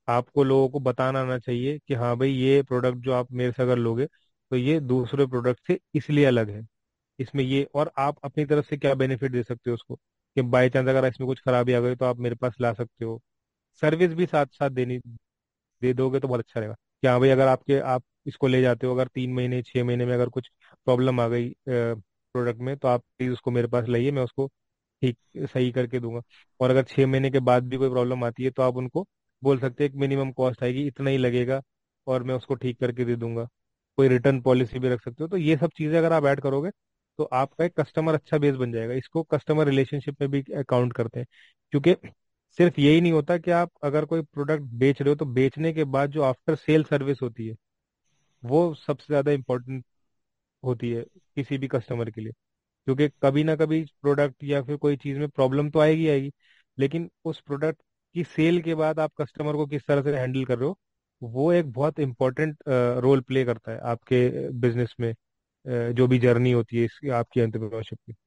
आपको लोगों को बताना आना चाहिए कि हाँ भाई, ये प्रोडक्ट जो आप मेरे से अगर लोगे तो ये दूसरे प्रोडक्ट से इसलिए अलग है, इसमें ये, और आप अपनी तरफ से क्या बेनिफिट दे सकते हो उसको, कि बाई चांस अगर इसमें कुछ खराबी आ गई तो आप मेरे पास ला सकते हो। सर्विस भी साथ साथ देनी दे दोगे तो बहुत अच्छा रहेगा। कि हाँ भाई, अगर आप इसको ले जाते हो, अगर 3 महीने 6 महीने में अगर कुछ प्रॉब्लम आ गई प्रोडक्ट में, तो आप प्लीज उसको मेरे पास लाइए, मैं उसको ठीक सही करके दूंगा। और अगर 6 महीने के बाद भी कोई प्रॉब्लम आती है तो आप उनको बोल सकते हैं कि मिनिमम कॉस्ट आएगी, इतना ही लगेगा, और मैं उसको ठीक करके दे दूंगा। कोई रिटर्न पॉलिसी भी रख सकते हो। तो ये सब चीजें अगर आप ऐड करोगे तो आपका एक कस्टमर अच्छा बेस बन जाएगा। इसको कस्टमर रिलेशनशिप में भी काउंट करते हैं, क्योंकि सिर्फ यही नहीं होता कि आप अगर कोई प्रोडक्ट बेच रहे हो तो बेचने के बाद जो आफ्टर सेल सर्विस होती है वो सबसे ज्यादा इम्पोर्टेंट होती है किसी भी कस्टमर के लिए। क्योंकि कभी ना कभी प्रोडक्ट या फिर कोई चीज में प्रॉब्लम तो आएगी आएगी, लेकिन उस प्रोडक्ट की सेल के बाद आप कस्टमर को किस तरह से हैंडल कर रहे हो, वो एक बहुत इंपॉर्टेंट रोल प्ले करता है आपके बिजनेस में, जो भी जर्नी होती है इसकी, आपकी एंटरप्रेन्योरशिप की।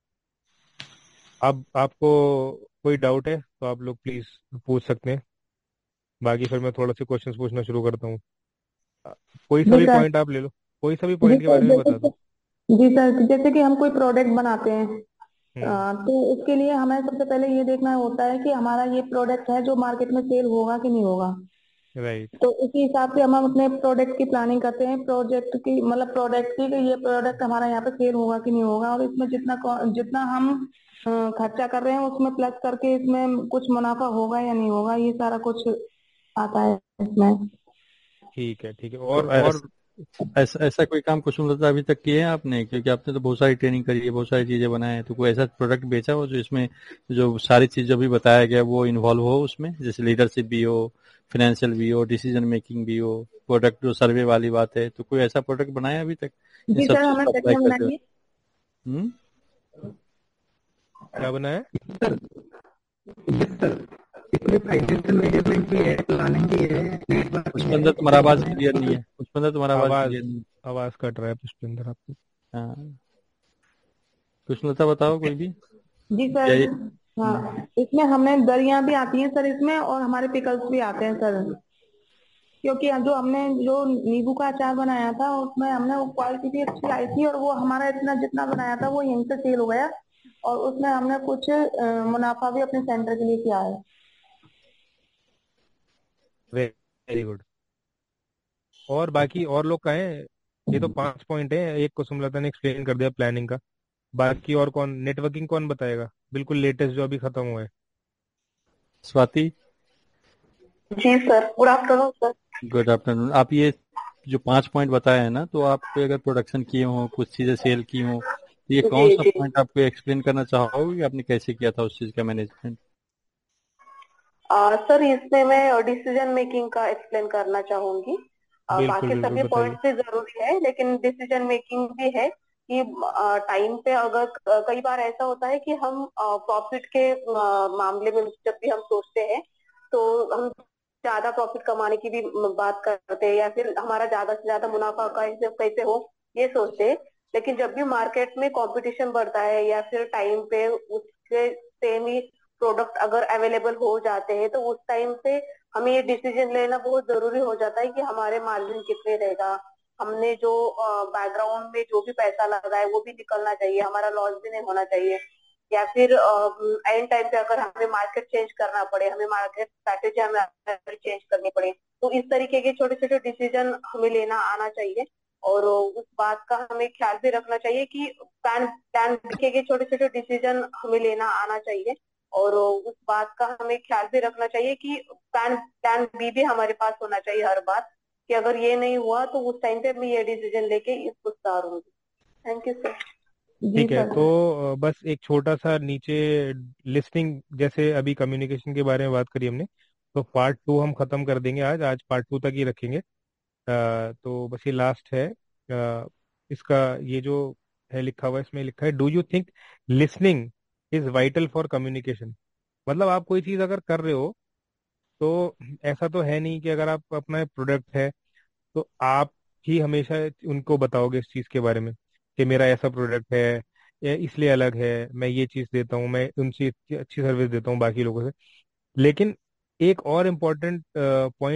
अब आपको कोई डाउट है तो आप लोग प्लीज पूछ सकते हैं, बाकी फिर मैं थोड़ा से क्वेश्चंस पूछना शुरू करता हूँ। अ, कोई सा जी भी सर। पॉइंट आप ले लो, कोई सा भी जी पॉइंट के सर, बारे में जैसे बता दो। जी सर, जैसे कि हम कोई प्रोडक्ट बनाते हैं, हम्म। तो उसके लिए हमें सबसे पहले ये देखना होता है कि हमारा ये प्रोडक्ट है जो मार्केट में सेल होगा कि नहीं होगा। राइट। तो इसी हिसाब से हम अपने प्रोडक्ट की प्लानिंग करते हैं, प्रोजेक्ट की मतलब प्रोडक्ट की, कि ये प्रोडक्ट हमारा यहाँ पे सेल होगा कि नहीं होगा, और इसमें जितना हम खर्चा कर रहे हैं उसमें प्लस करके इसमें कुछ मुनाफा होगा या नहीं होगा, ये सारा कुछ आता है इसमें। ठीक है, ठीक है। तो और ऐसा ऐसा कोई काम कुसुमलता अभी तक किए हैं आपने? क्योंकि आपने तो बहुत सारी ट्रेनिंग करी है, बहुत सारी चीजें बनाए हैं, तो कोई ऐसा प्रोडक्ट बेचा हो जो इसमें जो सारी चीज जो भी बताया गया वो इन्वॉल्व हो उसमें, जैसे लीडरशिप भी हो, फाइनेंशियल भी हो, डिसीजन मेकिंग भी हो, प्रोडक्ट जो सर्वे वाली बात है, तो कोई ऐसा प्रोडक्ट बनाया है अभी तक इन जी सब सर, चीज हमें को अप्लाई तकिया करते बनाई है। हुए? हम्म। क्या बना है? सर, यस सर, इसमें फाइनेंशियल मैनेजमेंट भी है, प्लानिंग भी है, नेटवर्किंग पुष्पेंद्र है, तुम्हारा सब आवाज चीजें क्लियर नहीं है, पुष्पेंद्र तुम्हारा आवाज आवाज क्लियर नहीं है। आवाज कट रहा है पुष्पिंदर आपकी। हाँ, कुसुमलता बताओ कोई भी। जी सर। या ये हाँ, इसमें हमें दरियां भी आती हैं सर इसमें, और हमारे पिकल्स भी आते हैं सर। क्योंकि जो हमने जो नींबू का अचार बनाया था उसमें हमने वो क्वालिटी भी अच्छी आई थी, और वो हमारा इतना जितना बनाया था वो यहीं से सेल हो गया, और उसमें हमने कुछ मुनाफा भी अपने सेंटर के लिए किया है। Very good. और बाकी और लोग कहें, ये तो 5 पॉइंट है, एक को सुमलता ने एक्सप्लेन कर दिया प्लानिंग का। बाकी और कौन, नेटवर्किंग कौन बताएगा, बिल्कुल लेटेस्ट जो अभी खत्म हुआ है? स्वाति। जी sir, good afternoon sir. Good afternoon. आप ये जो 5 पॉइंट बताए हैं ना, तो आप कोई अगर प्रोडक्शन किए हो, कुछ चीजें सेल की हो, तो ये कौन जी सा जी। पॉइंट आपको एक्सप्लेन करना चाहोगे कि आपने कैसे किया था उस चीज का मैनेजमेंट? सर, इसमें मैं डिसीजन मेकिंग का एक्सप्लेन करना चाहूंगी। बिल्कुल बाकी बिल्कुल सभी बताइए। पॉइंट्स भी जरूरी है, लेकिन डिसीजन मेकिंग भी है कि टाइम पे अगर कई बार ऐसा होता है कि हम प्रॉफिट के मामले में जब भी हम सोचते हैं, तो हम ज्यादा प्रॉफिट कमाने की भी बात करते हैं, या फिर हमारा ज्यादा से ज्यादा मुनाफा कैसे कैसे हो, ये सोचते हैं। लेकिन जब भी मार्केट में कंपटीशन बढ़ता है, या फिर टाइम पे उसके सेम ही प्रोडक्ट अगर अवेलेबल हो जाते हैं, तो उस टाइम पे हमें ये डिसीजन लेना बहुत जरूरी हो जाता है कि हमारे मार्जिन कितने रहेगा। हमने जो बैकग्राउंड में जो भी पैसा लगा है वो भी निकलना चाहिए, हमारा लॉस भी नहीं होना चाहिए। या फिर एंड टाइम पे अगर हमें मार्केट चेंज करना पड़े, हमें मार्केट स्ट्रैटेजी हमें चेंज करनी पड़े, तो इस तरीके के छोटे छोटे डिसीजन हमें लेना आना चाहिए। और उस बात का हमें ख्याल भी रखना चाहिए कि प्लान प्लान के छोटे छोटे डिसीजन हमें लेना आना चाहिए। और उस बात का हमें ख्याल भी रखना चाहिए कि प्लान प्लान बी भी हमारे पास होना चाहिए हर बार, कि अगर ये नहीं हुआ तो उस टाइम पे मैं ये डिसीजन लेके इसको उतारूंगी। Thank you sir. जी ठीक है, सर। तो बस एक छोटा सा नीचे लिस्टिंग, जैसे अभी कम्युनिकेशन के बारे में बात करी हमने, तो पार्ट 2 हम खत्म कर देंगे आज आज पार्ट 2 तक ही रखेंगे। तो बस ये लास्ट है। इसका ये जो है लिखा हुआ है, इसमें लिखा है, do you think listening is vital for communication? मतलब आप कोई चीज अगर कर रहे हो तो ऐसा तो है नहीं कि अगर आप अपना प्रोडक्ट है तो आप ही हमेशा उनको बताओगे इस चीज के बारे में कि मेरा ऐसा प्रोडक्ट है, ये इसलिए अलग है, मैं ये चीज देता हूँ, मैं उनसे इतनी अच्छी सर्विस देता हूँ बाकी लोगों से। लेकिन एक और इम्पोर्टेंट पॉइंट